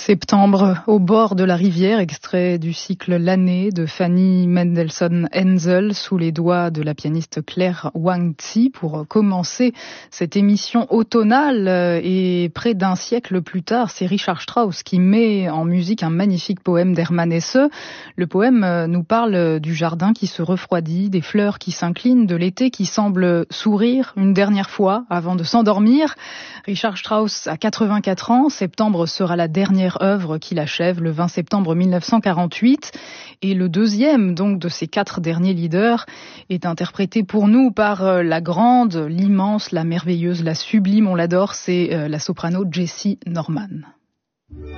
Septembre au bord de la rivière, extrait du cycle L'année de Fanny Mendelssohn-Henzel sous les doigts de la pianiste Claire Wang-Tzi pour commencer cette émission automnale. Et près d'un siècle plus tard, c'est Richard Strauss qui met en musique un magnifique poème d'Hermann Hesse. Le poème nous parle du jardin qui se refroidit, des fleurs qui s'inclinent, de l'été qui semble sourire une dernière fois avant de s'endormir. Richard Strauss a 84 ans, septembre sera la dernière œuvre qu'il achève le 20 septembre 1948 et le deuxième donc de ces 4 derniers leaders est interprété pour nous par la grande, l'immense, la merveilleuse, la sublime, on l'adore, c'est la soprano Jessie Norman.